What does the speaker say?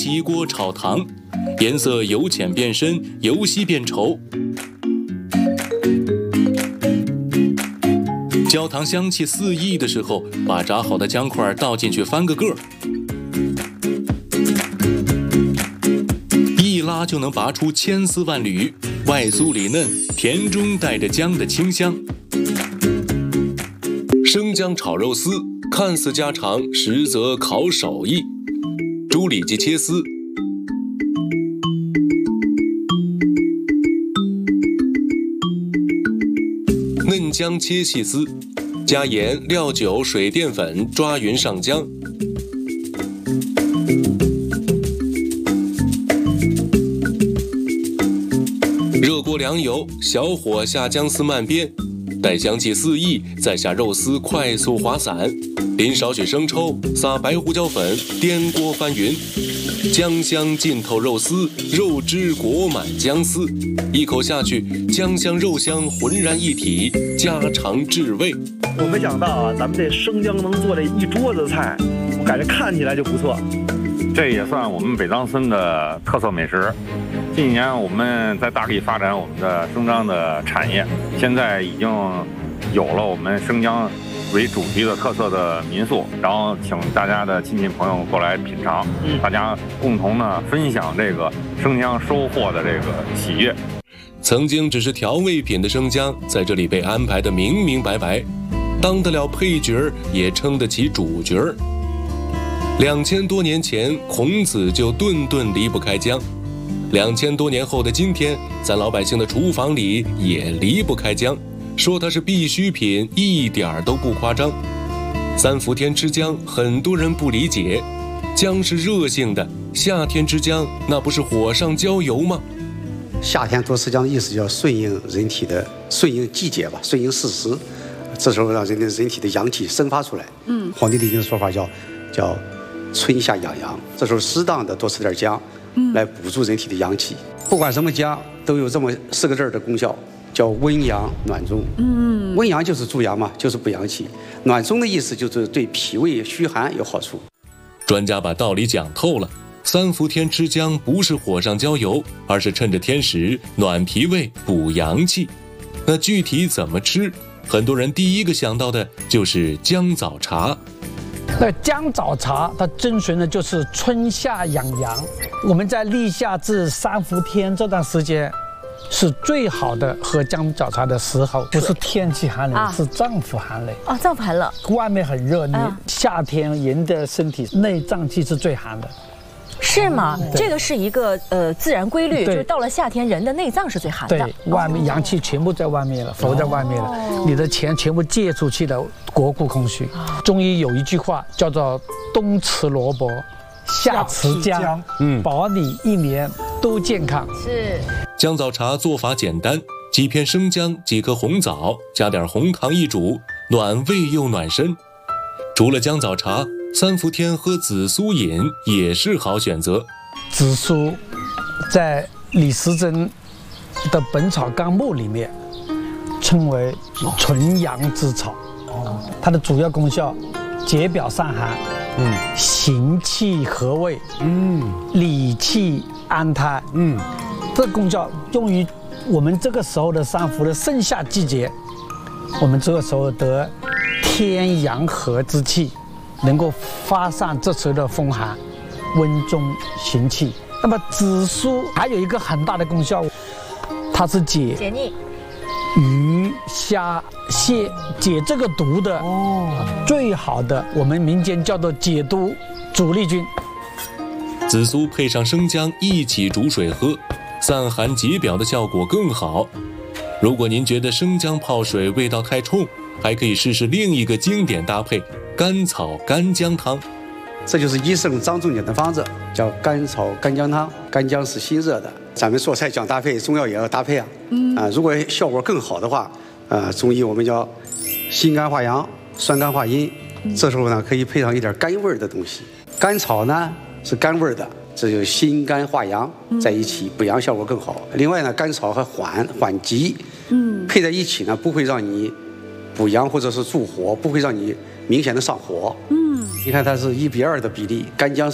起一锅炒糖，颜色由浅变深，由稀变稠。焦糖香气四溢的时候，把炸好的姜块倒进去翻个个，一拉就能拔出千丝万缕，外酥里嫩，甜中带着姜的清香。生姜炒肉丝看似家常，实则考手艺。猪里脊切丝，嫩姜切细丝，加盐、料酒、水淀粉抓匀上浆。热锅凉油，小火下姜丝慢煸，待香气四溢，再下肉丝快速滑散，淋少许生抽，撒白胡椒粉，颠锅翻匀。姜香浸透肉丝，肉汁裹满姜丝，一口下去，姜香肉香浑然一体，家常至味。 我没想到啊，咱们这生姜能做这一桌子菜，我感觉看起来就不错。 这也算我们北藏村的特色美食。近年我们在大力发展我们的生姜的产业，现在已经有了我们生姜为主题的特色的民宿，然后请大家的亲戚朋友过来品尝，大家共同呢分享这个生姜收获的这个喜悦。 曾经只是调味品的生姜，在这里被安排得明明白白，当得了配角也称得起主角。2000多年前，孔子就顿顿离不开姜；2000多年后的今天，咱老百姓的厨房里也离不开姜。说它是必需品，一点都不夸张。三伏天吃姜，很多人不理解，姜是热性的，夏天吃姜，那不是火上浇油吗？ 夏天多吃姜的意思叫顺应人体的，顺应季节吧，顺应四时。这时候让人体的阳气生发出来。《黄帝内经》的说法叫春夏养阳，这时候适当的多吃点姜，来补助人体的阳气。不管什么姜，都有这么4个字的功效。叫温阳暖中，温阳就是助阳嘛，就是补阳气；暖中的意思就是对脾胃虚寒有好处。 专家把道理讲透了，三伏天吃姜不是火上浇油，而是趁着天时暖脾胃补阳气。那具体怎么吃？很多人第一个想到的就是姜枣茶。 那姜枣茶它遵循的就是春夏养阳。我们在立夏至三伏天这段时间是最好的喝姜枣茶的时候，不是天气寒冷，是脏腑寒冷。 哦，脏腑寒冷， 外面很热，你夏天人的身体内脏气是最寒的。 是吗？这个是一个自然规律，就是到了夏天，人的内脏是最寒的。 对，外面阳气全部在外面了，浮在外面了，你的钱全部借出去了，国库空虚。中医有一句话叫做“冬吃萝卜，夏吃姜”，保你一年都健康。 是。 姜枣茶做法简单，几片生姜，几颗红枣，加点红糖一煮，暖胃又暖身。除了姜枣茶，三伏天喝紫苏饮也是好选择。 紫苏在李时珍的《本草纲目》里面称为纯阳之草，它的主要功效解表散寒，行气和胃，理气安胎，这功效用于我们这个时候的三伏的盛夏季节，我们这个时候得天阳和之气，能够发散这时候的风寒，温中行气。那么紫苏还有一个很大的功效，它是解腻、 鱼虾蟹解这个毒的最好的，我们民间叫做解毒主力军。 紫苏配上生姜一起煮水喝，散寒解表的效果更好。如果您觉得生姜泡水味道太冲，还可以试试另一个经典搭配甘草干姜汤。 这就是医圣张仲景的方子，叫甘草干姜汤。干姜是辛热的，咱们做菜讲搭配，中药也要搭配啊。如果效果更好的话，中医我们叫辛甘化阳，酸甘化阴。这时候呢，可以配上一点甘味儿的东西。甘草呢是甘味儿的，这就辛甘化阳在一起，补阳效果更好。另外呢，甘草和缓急，配在一起呢，不会让你补阳或者是助火，不会让你明显的上火。你看它是1:2的比例，干姜